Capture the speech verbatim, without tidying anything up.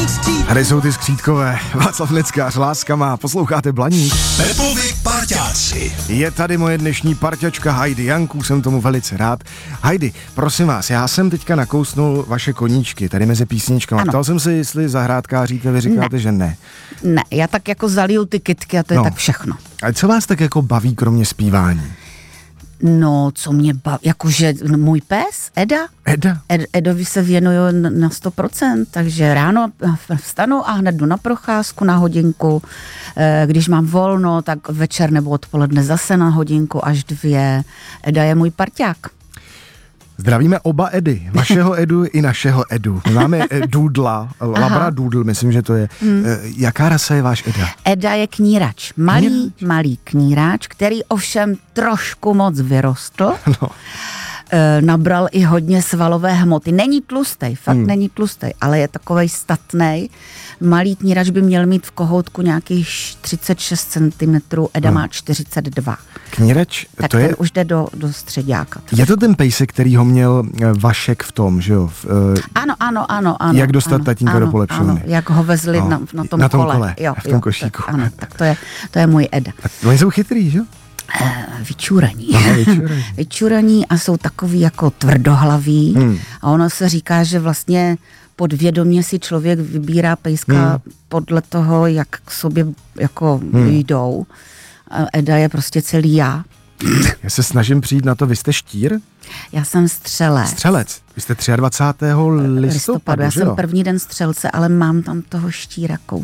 Tady jsou ty skřítkové. Václav Neckář, Láska má. Posloucháte Blaník. Pepovi parťáci. Je tady moje dnešní parťačka Heidi Janků, jsem tomu velice rád. Heidi, prosím vás, já jsem teďka nakousnul vaše koníčky, tady mezi písničkama. Ptal jsem se, jestli zahrádkáříte, vy říkáte, ne. že ne. Ne, já tak jako zaliju ty kytky a to je No. tak všechno. A co vás tak jako baví, kromě zpívání? No, co mě baví, jakože můj pes, Eda, Eda? Ed, Edovi se věnuju na sto procent, takže ráno vstanu a hned jdu na procházku na hodinku, když mám volno, tak večer nebo odpoledne zase na hodinku až dvě. Eda je můj parťák. Zdravíme oba Edy, vašeho Edu i našeho Edu. Máme Doodla, Labradoodle, myslím, že to je. Hmm. Jaká rasa je váš Eda? Eda je knírač, malý, Knírač? malý knírač, který ovšem trošku moc vyrostl. No. E, nabral i hodně svalové hmoty. Není tlustej, fakt Hmm. není tlustej, ale je takovej statnej. Malý knírač by měl mít v kohoutku nějakých třicet šest centimetrů, Eda Hmm. má čtyřicet dva. Knírač, Tak to ten je... už jde do, do středňáka. Je to ten pejsek, který ho měl Vašek v tom, že jo? V, uh, Ano, ano, ano, ano. Jak dostat ano, tatínka ano, do polepšovny. ano, jak ho vezli No, na, na tom na tom kole. kole, Jo, v tom jo, košíku. Tak, ano, tak to je, to je můj Eda. a oni jsou chytrý, že jo? Vyčúraní. Aha, vyčuraní. Vyčúraní a jsou takový jako tvrdohlaví. Hmm. A ono se říká, že vlastně podvědomě si člověk vybírá pejska Hmm. podle toho, jak k sobě jako Hmm. jdou. A Eda je prostě celý já. Já se snažím přijít na to, vy jste štír? Já jsem střelec. Střelec. Vy jste dvacátého třetího listopadu, Já že jsem jo? první den střelce, ale mám tam toho štíra